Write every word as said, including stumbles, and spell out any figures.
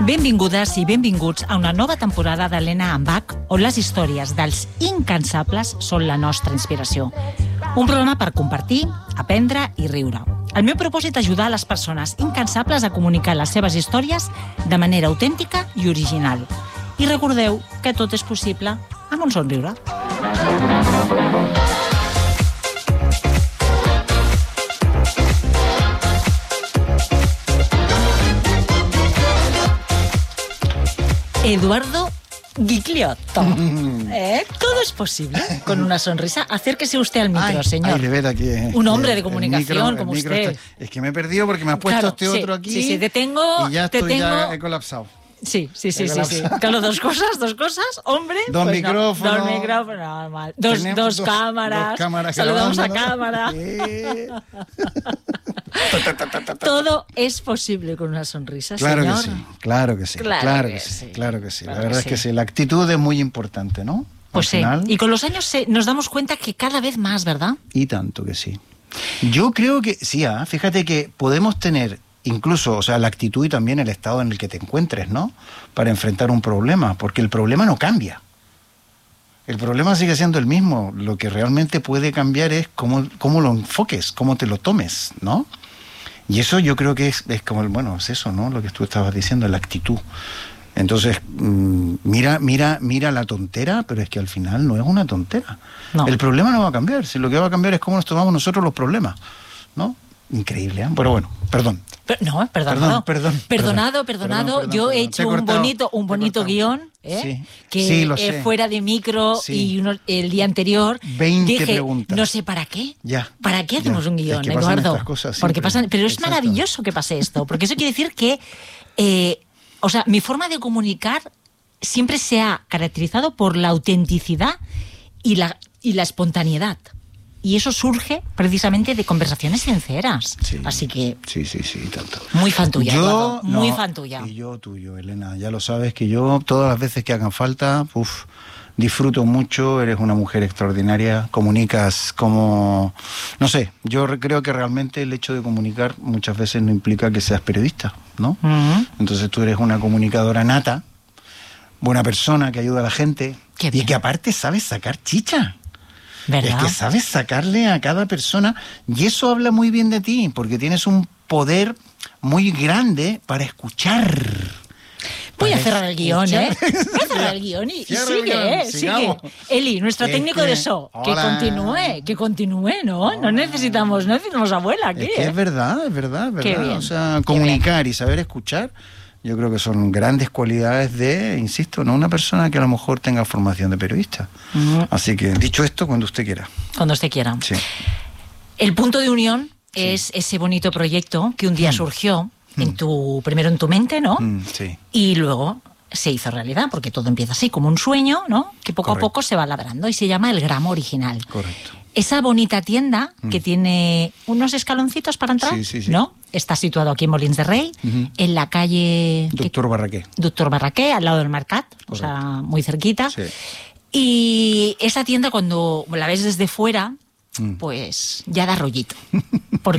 Benvingudes i benvinguts a una nova temporada d'Helena en Bach, on les històries dels incansables són la nostra inspiració. Un programa per compartir, aprendre i riure. El meu propòsit és ajudar a les persones incansables a comunicar les seves històries de manera autèntica i original. I recordeu que tot és possible amb un somriure. Eduardo Gigliotto. ¿Eh? Todo es posible con una sonrisa. Acérquese usted al micro, ay, señor. Ay, de ver aquí, eh, un hombre de comunicación micro, como micro usted. Está, es que me he perdido porque me has puesto claro, este sí, otro aquí. Sí, sí, te tengo. Y ya te estoy, tengo... ya he colapsado. Sí, sí, sí, sí, sí. Claro, dos cosas, dos cosas, hombre. Dos pues micrófonos. No, dos micrófonos, nada mal. Dos, dos, dos cámaras. Dos cámaras saludamos a grabando, cámara. ¿no? Todo es posible con una sonrisa, claro señor. Que sí, claro que sí, claro, claro que, que sí, sí. claro que sí. Claro La verdad que es que sí. sí, la actitud es muy importante, ¿no? Pues Al sí, final, y con los años se, nos damos cuenta que cada vez más, ¿verdad? Y tanto que sí. Yo creo que sí, ¿eh? Fíjate que podemos tener incluso, o sea, la actitud y también el estado en el que te encuentres, ¿no? Para enfrentar un problema, porque el problema no cambia. El problema sigue siendo el mismo. Lo que realmente puede cambiar es cómo, cómo lo enfoques, cómo te lo tomes, ¿no? Y eso yo creo que es, es como, el, bueno, es eso, ¿no? Lo que tú estabas diciendo, la actitud. Entonces, mmm, mira, mira, mira la tontera, pero es que al final no es una tontera. No. El problema no va a cambiar, si lo que va a cambiar es cómo nos tomamos nosotros los problemas, ¿no? Increíble, ¿eh? Pero bueno, perdón. Pero, no, perdonado. Perdón, perdón, perdonado, perdón, perdonado. perdón, Yo perdón, he perdón. hecho Te he un cortado, bonito, un te he bonito cortado. guión, ¿eh? Sí. que Sí, lo eh, sé. fuera de micro Sí. y uno, el día anterior veinte dije, preguntas. no sé para qué. Ya. ¿Para qué hacemos Ya. un guión, Es que pasan Eduardo? estas cosas Porque siempre. pasan, pero es Exacto. maravilloso que pase esto, porque eso quiere decir que, eh, o sea, mi forma de comunicar siempre se ha caracterizado por la autenticidad y la, y la espontaneidad. Y eso surge precisamente de conversaciones sinceras. Sí. Así que, Sí, sí, sí, tanto. muy fan tuya, Yo, Eduardo, muy no, fan tuya. Y yo tuyo, Elena. Ya lo sabes que yo, todas las veces que hagan falta, uf, disfruto mucho, eres una mujer extraordinaria, comunicas como... No sé, yo re- creo que realmente el hecho de comunicar muchas veces no implica que seas periodista, ¿no? Uh-huh. Entonces tú eres una comunicadora nata, buena persona que ayuda a la gente Qué y bien. que aparte sabes sacar chicha. ¿Verdad? Es que sabes sacarle a cada persona y eso habla muy bien de ti, porque tienes un poder muy grande para escuchar. Voy a Para cerrar el guión, ¿eh? escuchar. Voy a cerrar el guión y, y Cierra el sigue, guión, ¿eh? Sigue. sigamos. Eli, nuestro Es técnico que- de show, que Hola. continúe, que continúe, ¿no? No Hola. necesitamos, no necesitamos abuela aquí, Es que ¿eh? es verdad, es verdad, es Qué verdad. bien, O sea, qué comunicar y saber escuchar, yo creo que son grandes cualidades de, insisto, no una persona que a lo mejor tenga formación de periodista. Ujú. Así que, dicho esto, cuando usted quiera. Cuando usted quiera. Sí. El punto de unión Sí. es ese bonito proyecto que un día surgió en tu, primero en tu mente, ¿no? Mm, sí. Y luego se hizo realidad, porque todo empieza así, como un sueño, ¿no? Que poco Correcto. a poco se va labrando y se llama El Gramo Original. Correcto. Esa bonita tienda que tiene unos escaloncitos para entrar, Sí, sí, sí. ¿no? Está situado aquí en Molins de Rey, Ujú. en la calle que- Doctor Barraqué. Doctor Barraqué, al lado del Mercat, o sea, muy cerquita. Sí. Y esa tienda, cuando la ves desde fuera, Mm. pues ya da rollito.